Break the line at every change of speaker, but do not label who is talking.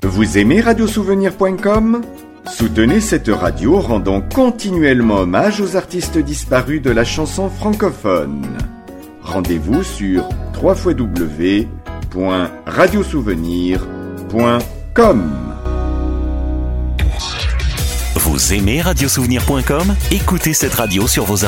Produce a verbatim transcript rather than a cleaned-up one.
Vous aimez radiosouvenir point com ? Soutenez cette radio rendant continuellement hommage aux artistes disparus de la chanson francophone. Rendez-vous sur w w w point radiosouvenir point com.
Vous aimez radiosouvenir point com ? Écoutez cette radio sur vos